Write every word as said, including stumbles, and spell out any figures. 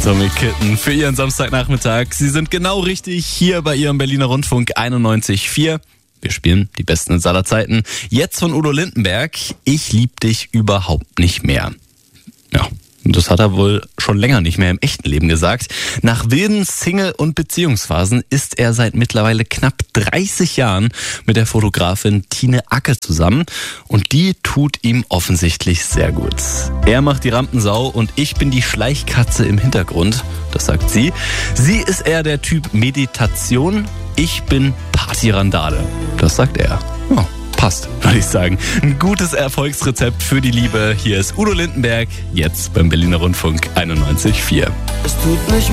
Atomic Kitten für Ihren Samstagnachmittag. Sie sind genau richtig hier bei Ihrem Berliner Rundfunk einundneunzig Komma vier. Wir spielen die besten Hits aller Zeiten. Jetzt von Udo Lindenberg. Ich lieb dich überhaupt nicht mehr. Ja, das hat er wohl schon länger nicht mehr im echten Leben gesagt. Nach wilden Single- und Beziehungsphasen ist er seit mittlerweile knapp dreißig Jahren mit der Fotografin Tine Acke zusammen. Und die tut ihm offensichtlich sehr gut. Er macht die Rampensau und ich bin die Schleichkatze im Hintergrund. Das sagt sie. Sie ist eher der Typ Meditation. Ich bin Partyrandale. Das sagt er. Oh. Passt, würde ich sagen. Ein gutes Erfolgsrezept für die Liebe. Hier ist Udo Lindenberg, jetzt beim Berliner Rundfunk einundneunzig Komma vier. Es tut nicht